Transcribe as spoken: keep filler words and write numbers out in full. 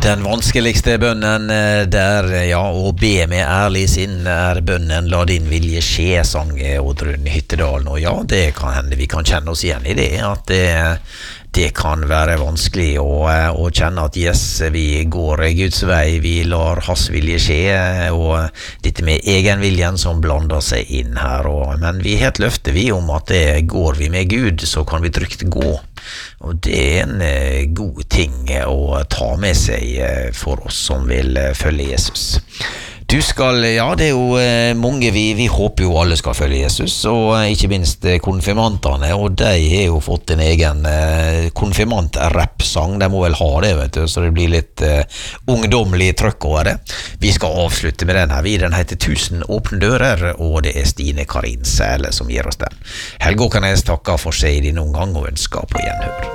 Den vanskeligste bønnen der, ja, å be med ærlig sinn er bønnen la din vilje skje, sang Oddrun Hyttedal. Og ja, det kan hende vi kan kjenne oss igjen i det, at det, det kan være vanskelig å, å kjenne at yes, vi går Guds vei, vi lar hans vilje skje, og dette med egenviljen som blander seg inn her. Og, men vi har et løfte vi om at det går vi med Gud, så kan vi trygt gå. Og det er en eh, god ting å ta med seg eh, for oss som vil eh, følge Jesus. Du skal, ja, det er jo eh, mange, vi, vi håper jo alle skal følge Jesus, og eh, ikke minst eh, konfirmantene, og de har jo fått en egen eh, konfirmant-rap-sang, de må vel ha det, vet du, så det blir litt eh, ungdomlig trøkk over det. Vi skal avslutte med den her, vi, den heter Tusen åpne dører, og det er Stine Karin Sæle som gir oss den. Helge Åkernes takker for seg i din omgang og ønsker på gjenhør.